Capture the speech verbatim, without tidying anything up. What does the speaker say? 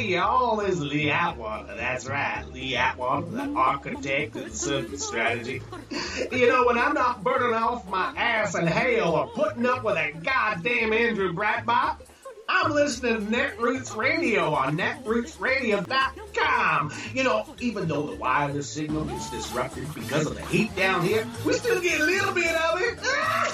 y'all, is Lee Atwater. That's right, Lee Atwater, the architect of the Serpent Strategy. You know, when I'm not burning off my ass in hell or putting up with a goddamn Andrew Breitbart, I'm listening to Netroots Radio on netroots radio dot com. You know, even though the wireless signal gets disrupted because of the heat down here, we still get a little bit of it.